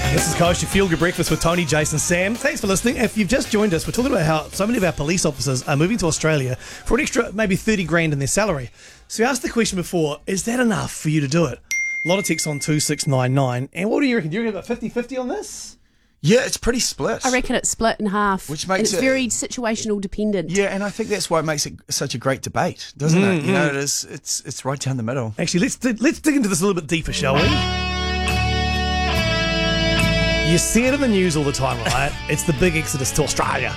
This is Coast, your Feel Good Breakfast with Tony, Jason, Sam. Thanks for listening. If you've just joined us, we're talking about how so many of our police officers are moving to Australia for an extra maybe 30 grand in their salary. So we asked the question before, is that enough for you to do it? A lot of texts on 2699. And what do you reckon? Do you reckon about 50-50 on this? Yeah, it's pretty split. I reckon it's split in half. Which makes it's very situational dependent. Yeah, and I think that's why it makes it such a great debate, doesn't it? You know, it is. It's right down the middle. Actually, let's dig into this a little bit deeper, shall we? You see it in the news all the time, right? It's the big exodus to Australia.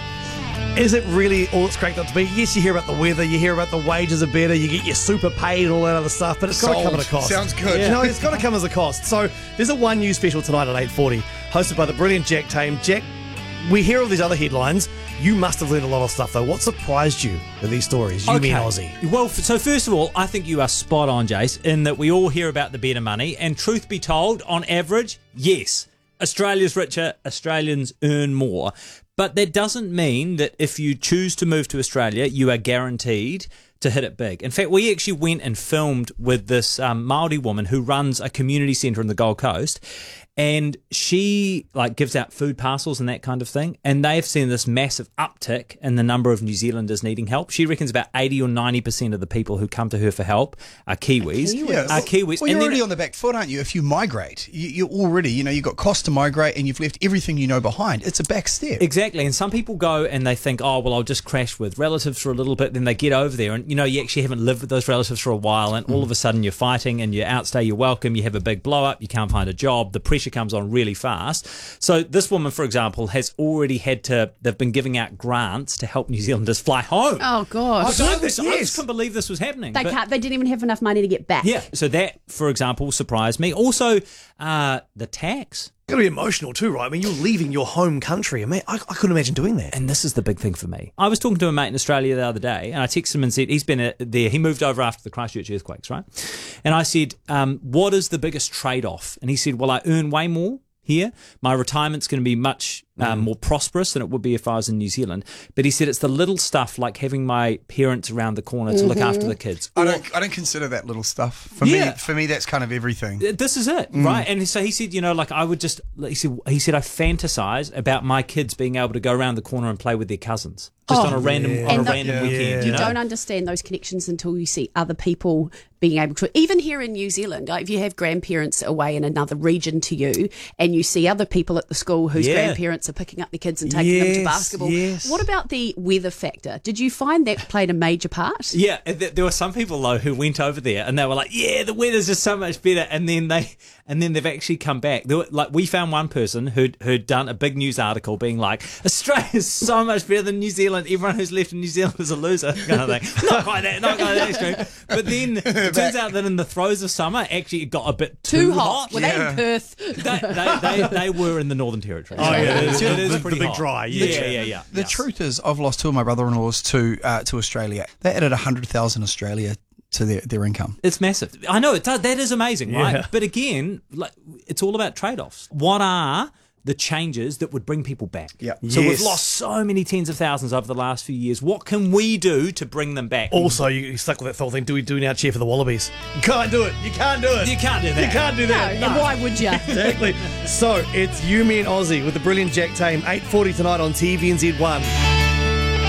Is it really all it's cracked up to be? Yes, you hear about the weather, you hear about the wages are better, you get your super paid and all that other stuff, but it's got to come at a cost. Sounds good. Yeah. No, it's got to come as a cost. So there's a One News special tonight at 8:40, hosted by the brilliant Jack Tame. Jack, we hear all these other headlines. You must have learned a lot of stuff, though. What surprised you with these stories? You mean Aussie. Well, so first of all, I think you are spot on, Jace, in that we all hear about the better money. And truth be told, on average, yes, Australia's richer, Australians earn more. But that doesn't mean that if you choose to move to Australia, you are guaranteed to hit it big. In fact, we actually went and filmed with this Māori woman who runs a community centre in the Gold Coast, and she gives out food parcels and that kind of thing, and they've seen this massive uptick in the number of New Zealanders needing help. She reckons about 80 or 90% of the people who come to her for help are Kiwis. Kiwis. Well, you're already on the back foot, aren't you? If you migrate, you're already, you've got cost to migrate and you've left everything you know behind. It's a back step. Exactly. And some people go and they think, oh, well, I'll just crash with relatives for a little bit. Then they get over there and, you actually haven't lived with those relatives for a while, and all of a sudden you're fighting and you outstay your welcome, you have a big blow up, you can't find a job, the pressure comes on really fast. So this woman, for example, has already they've been giving out grants to help New Zealanders fly home. Oh, gosh. I just couldn't believe this was happening. They didn't even have enough money to get back. Yeah, so that, for example, surprised me. Also, the tax. It's going to be emotional too, right? I mean, you're leaving your home country. I mean, I couldn't imagine doing that. And this is the big thing for me. I was talking to a mate in Australia the other day, and I texted him and said, he's been there. He moved over after the Christchurch earthquakes, right? And I said, what is the biggest trade-off? And he said, well, I earn way more here. My retirement's going to be much more prosperous than it would be if I was in New Zealand. But he said it's the little stuff like having my parents around the corner to look after the kids. I don't consider that little stuff. For me, that's kind of everything. This is it, right? And so he said, I would just, he said, I fantasize about my kids being able to go around the corner and play with their cousins. Just on a random weekend. You don't understand those connections until you see other people being able to. Even here in New Zealand, if you have grandparents away in another region to you and you see other people at the school whose grandparents are picking up their kids and taking them to basketball. Yes. What about the weather factor? Did you find that played a major part? Yeah, there were some people though who went over there and they were like, yeah, the weather's just so much better, and then they've actually come back. We found one person who'd done a big news article being like, Australia's so much better than New Zealand. Everyone who's left in New Zealand is a loser, kind of thing. Not quite that extreme. But then it turns out that in the throes of summer, actually it got a bit too hot. Were they in Perth? They were in the Northern Territory. Oh, yeah. It is pretty the big hot. dry. Yeah. The truth is, I've lost two of my brother-in-laws to Australia. They added 100,000 Australia to their income. It's massive. I know it does. That is amazing, right? But again, it's all about trade-offs. What are the changes that would bring people back? Yeah. So we've lost so many tens of thousands over the last few years. What can we do to bring them back? Also, you stuck with that whole thing. Do we now cheer for the Wallabies? You can't do it. You can't do it. You can't do that. You can't do that. No. And why would you? Exactly. So it's You, Me and Aussie with the brilliant Jack Tame. 8:40 tonight on TVNZ1.